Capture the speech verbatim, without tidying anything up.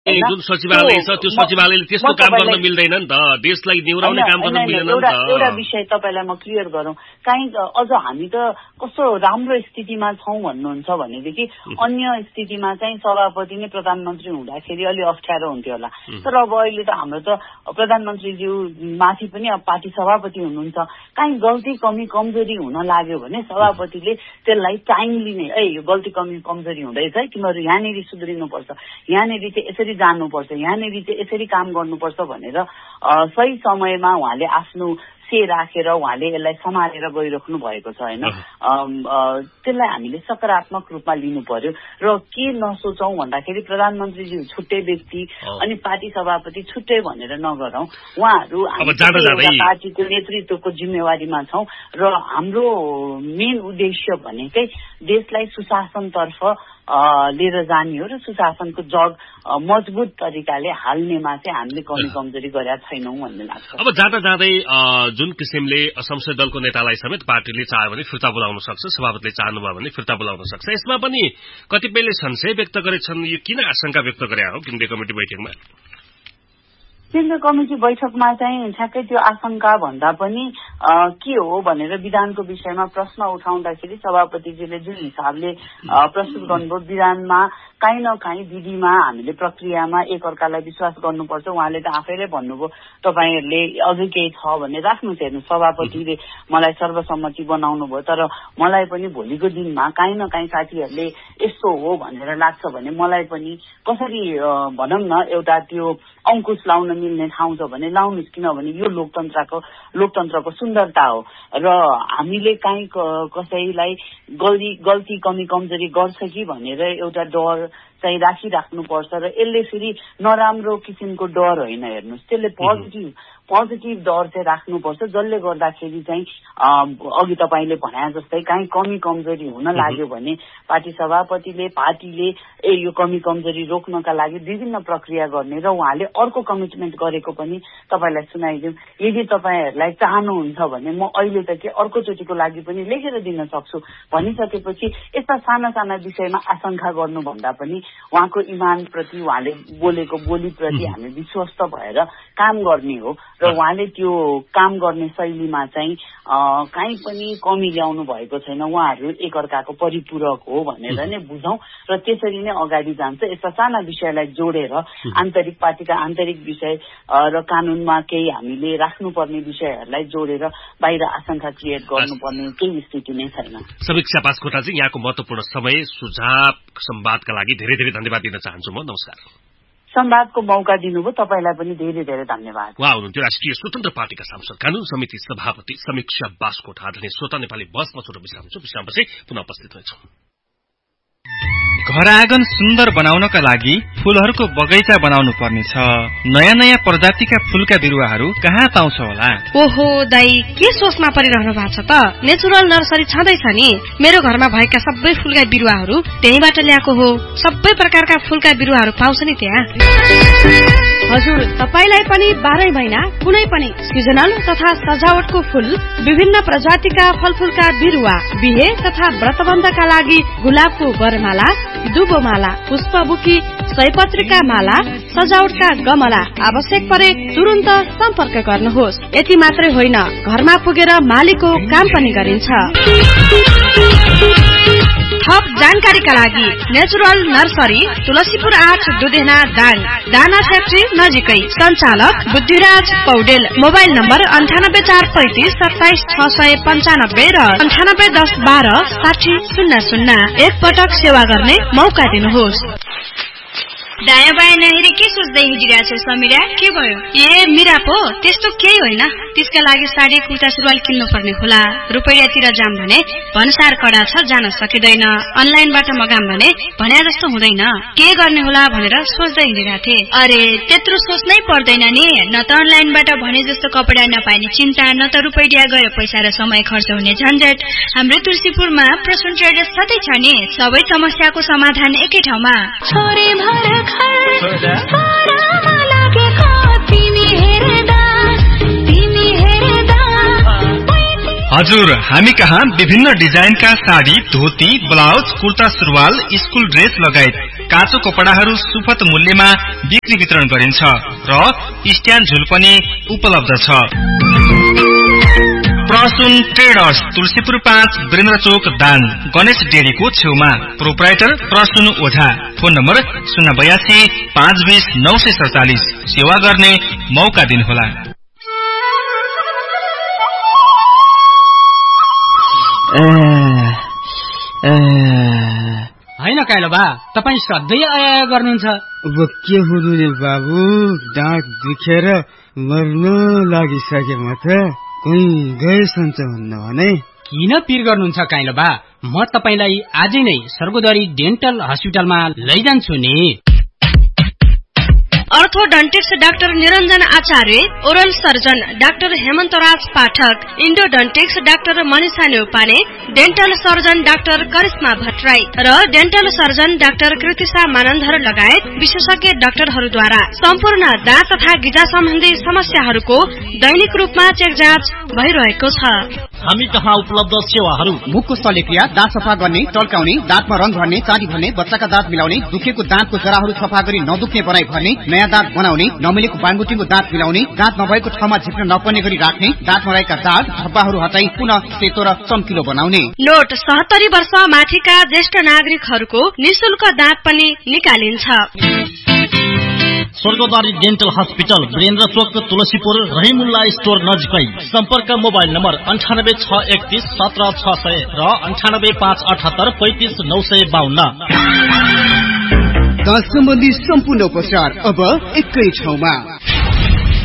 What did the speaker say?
जुन सचिवालय छ त्यो सचिवालयले त्यस्तो काम गर्न मिल्दैन नि त, देशलाई निहुराउने काम गर्न मिल्दैन नि त। एउटा विषय तपाईलाई म क्लियर गरौँ, काहीँ अझ हामी त कस्तो राम्रो स्थितिमा छौँ भन्नुहुन्छ भनेदेखि अन्य स्थितिमा चाहिँ सभापति नै प्रधानमन्त्री हुँदाखेरि अलि अप्ठ्यारो हुन्थ्यो होला, तर अब अहिले त हाम्रो त प्रधानमन्त्रीज्यू माथि पनि अब पार्टी सभापति हुनुहुन्छ, काहीँ गल्ती कमी कमजोरी हुन लाग्यो भने सभापतिले त्यसलाई टाइमली नै ए यो गल्ती कमी कमजोरी हुँदैछ है, तिमीहरू यहाँनिर सुध्रिनुपर्छ, यहाँनिर चाहिँ यसरी जान्नुपर्छ, यहाँनिर चाहिँ यसरी काम गर्नुपर्छ भनेर सही समयमा उहाँले आफ्नो से राखेर उहाँले यसलाई सम्हालेर गइराख्नु भएको छ होइन। त्यसलाई हामीले सकारात्मक रूपमा लिनु पर्यो र के नसोचौँ भन्दाखेरि प्रधानमन्त्रीज्यू छुट्टै व्यक्ति अनि पार्टी सभापति छुट्टै भनेर नगरौँ, उहाँहरू पार्टीको नेतृत्वको जिम्मेवारीमा छौँ र हाम्रो मेन उद्देश्य भनेकै देशलाई सुशासनतर्फ लिएर जाने हो र सुशासनको जग मजबुत तरिकाले हाल्नेमा चाहिँ हामीले कमी कमजोरी गरेका छैनौँ भन्ने लाग्छ। अब जाँदा जाँदै जुन किसिमले संसदीय दलको नेतालाई समेत पार्टीले चाह्यो भने फिर्ता बोलाउन सक्छ, सभापतिले चाहनुभयो भने फिर्ता बोलाउन सक्छ, यसमा पनि कतिपयले संशय व्यक्त गरेछन्। यो किन आशंका व्यक्त गरे हो केन्द्रीय कमिटी बैठकमा? केन्द्रीय कमिटी बैठकमा चाहिँ ठ्याक्कै त्यो आशंका भन्दा पनि के हो भनेर विधानको विषयमा प्रश्न उठाउँदाखेरि सभापतिजीले जुन हिसाबले प्रस्तुत गर्नुभयो, विधानमा काहीँ न काहीँ विधिमा हामीले प्रक्रियामा एकअर्कालाई विश्वास गर्नुपर्छ, उहाँले त आफैले भन्नुभयो तपाईँहरूले अझै केही छ भने राख्नुहोस्। हेर्नु, सभापतिले मलाई सर्वसम्मति बनाउनु भयो, तर मलाई पनि भोलिको दिनमा काहीँ न काहीँ साथीहरूले यस्तो हो भनेर लाग्छ भने मलाई पनि कसरी भनौँ न एउटा त्यो अंकुश लाउन मिल्ने ठाउँ छ भने लाउनुहोस्, किनभने यो लोकतन्त्रको लोकतन्त्रको सुन्दरता हो र हामीले काहीँ कसैलाई गल्ती गल्ती कमी कमजोरी गर्छ कि भनेर एउटा डर चाहिँ राखिराख्नुपर्छ र यसले फेरि नराम्रो किसिमको डर होइन, हेर्नुहोस् त्यसले पोजिटिभ पोजिटिभ डर चाहिँ राख्नुपर्छ, जसले गर्दाखेरि चाहिँ अघि तपाईँले भने जस्तै काहीँ कमी कमजोरी हुन लाग्यो भने पार्टी सभापतिले पार्टीले ए यो कमी कमजोरी रोक्नका लागि विभिन्न प्रक्रिया गर्ने र उहाँले अर्को कमिटमेन्ट गरेको पनि तपाईँलाई सुनाइदिउँ। यदि तपाईँहरूलाई चाहनुहुन्छ भने म अहिले त के अर्कोचोटिको लागि पनि लेखेर दिन सक्छु भनिसकेपछि यस्ता साना साना विषयमा आशंका गर्नुभन्दा पनि उहाँको इमानप्रति उहाँले बोलेको बोलीप्रति हामी विश्वस्त भएर काम गर्ने हो र उहाँले त्यो काम गर्ने शैलीमा चाहिँ काहीँ पनि कमी ल्याउनु भएको छैन, उहाँहरू एकअर्काको परिपूरक हो भनेर नै बुझौँ र त्यसरी नै अगाडि जान्छ। यस्ता साना विषयलाई जोडेर आन्तरिक पार्टीका आन्तरिक विषय र कानूनमा केही हामीले राख्नुपर्ने विषयहरूलाई जोडेर बाहिर आशंका क्रिएट गर्नुपर्ने केही स्थिति नै छैन। समीक्षा बास्कोटाजी, यहाँको महत्वपूर्ण समय सुझाव संवादका लागि धेरै धेरै धन्यवाद दिन चाहन्छु म। नमस्कार। संवादको मौका दिनुभयो, तपाईँलाई पनि धेरै धेरै धन्यवाद। उहाँ हुनुहुन्थ्यो राष्ट्रिय स्वतन्त्र पार्टीका सांसद कानून समिति सभापति समीक्षा बास्कोटा। आदरणीय श्रोता, नेपाली बसमा छोटो विश्राम छु, विश्रामपछि पुनः उपस्थित हुनेछौँ। घर आँगन सुन्दर बनाउनका लागि फूलहरूको बगैँचा बनाउनु पर्नेछ। नयाँ नयाँ प्रजातिका फूलका बिरुवाहरू कहाँ पाउँछ होला? ओहो दाई, के सोचमा परिरहनु भएको छ त? नेचुरल नर्सरी छँदैछ नि। मेरो घरमा भएका सबै फूलका बिरुवाहरू त्यहीबाट ल्याएको हो। सबै प्रकारका फूलका बिरुवाहरू पाउँछ नि त्यहाँ। हजुर, तपाईलाई पनि बाह्रै महिना कुनै पनि सिजनल तथा सजावटको फूल, विभिन्न प्रजातिका फलफूलका बिरुवा, बिहे तथा व्रतबन्धका लागि गुलाबको वरमाला, दुबोमाला, पुष्पबुकी, सयपत्रीका माला, सजावटका गमला आवश्यक परे तुरन्त सम्पर्क गर्नुहोस्। यति मात्रै होइन, घरमा पुगेर मालीको काम पनि गरिन्छ। थप जानकारीका लागि नेचुरल नर्सरी, तुलसीपुर आठ, दुधेना, दाङ, दाना फ्याक्ट्री नजिकै। सञ्चालक बुद्धिराज पौडेल। मोबाइल नम्बर अन्ठानब्बे चार पैंतिस सत्ताइस छ सय पन्चानब्बे र अन्ठानब्बे दस बाह्र साठी शून्य शून्य। एक पटक सेवा गर्ने मौका दिनुहोस्। दायाँ बायाँ नहेरी के सोच्दै हिँडिरहेको छ समीरा? के भयो? ए मिरा पो त्यस्तो केही होइन। त्यसका लागि साडी कुर्ता सुरुवाल किन्नु पर्ने होला। रुपैयाँतिर जाम भने भन्सार कडा छ, जान सकिँदैन। अनलाइनबाट मगाम भने भन्या जस्तो हुँदैन। के गर्ने होला भनेर सोच्दै हिँडिरहेको थिएँ। अरे त्यत्रो सोच्नै पर्दैन नि। न त अनलाइनबाट भने जस्तो कपडा नपाइने चिन्ता, न त रुपैयाँ गयो पैसा र समय खर्च हुने झन्झट। हाम्रो तुलसीपुरमा प्रसून ट्रेडर्स छँदै छ नि। सबै समस्याको समाधान एकै ठाउँमा। छोरी भर हजुर, हामी कहाँ विभिन्न डिजाइनका साडी, धोती, ब्लाउज, कुर्ता सुरुवाल, स्कुल ड्रेस लगायत काँचो कपडाहरू सुपथ मूल्यमा बिक्री वितरण गरिन्छ र स्ट्यान्ड झुल पनि उपलब्ध छ। प्रसुन ट्रेडर्स तुलसीपुर पाँच वीरेन्द्र चोक दाङ गणेश डेरीको छेउमा। प्रोप्राइटर प्रसुन ओझा। फोन नम्बर शून्य बयासी पाँच बीस नौ सय सडचालिस। सेवा गर्ने मौका दिनुहोला। होइन काइलो बा, तपाईँ सधैँ आया गर्नुहुन्छ। अब के हुनु नि बाबु, डाँट दुखेर मर्न लागिसके म त। कोही गए सन्च हुन्न भने। किन पिर गर्नुहुन्छ काइलो बा, म तपाईलाई आजै नै सर्गोदरी डेन्टल हस्पिटलमा लैजान्छु नि। अर्थोडन्टिक्स डाक्टर निरञ्जन आचार्य, ओरल सर्जन डाक्टर हेमन्तराज पाठक, इन्डोडन्टिक्स doctor Manisha Neupane, dental surgeon doctor Karishma Bhattarai र dental surgeon doctor Kritisha Manandhar लगायत विशेषज्ञ डाक्टरहरूद्वारा सम्पूर्ण दाँत तथा गिजा सम्बन्धी समस्याहरूको दैनिक रूपमा चेक जाँच भइरहेको छ। हामी कहाँ उपलब्ध सेवाहरू: मुखको शल्यक्रिया, दाँत सफा गर्ने, टल्काउने, दाँतमा रंग भर्ने, चाँदी भर्ने, बच्चाका दाँत मिलाउने, दुखेको दाँतको जराहरू सफा गरी नदुख्ने बनाई भर्ने, नयाँ दाँत बनाउने, नमिलेको बाङबुटीको दाँत मिलाउने, दाँत नभएको ठाउँमा झिक्न नपर्ने गरी राख्ने, दाँतमा रहेका दाग धब्बाहरू हटाई पुनः सेतो र चम्किलो बनाउने। नोट सत्तरी वर्ष माथिका ज्येष्ठ नागरिकहरूको निशुल्क दाँत पनि निकालिन्छ। स्वर्गद्वारी डेन्टल हस्पिटल, वीरेन्द्र चोक, तुलसीपुर, रहिमुल्ला स्टोर नजिकै। सम्पर्क मोबाइल नम्बर अन्ठानब्बे छ एकतीस सत्र छ सय र अन्ठानब्बे पाँच अठहत्तर पैंतिस नौ सय बाहन्न। दाँत सम्बन्धी सम्पूर्ण उपचार अब एकै ठाउँमा।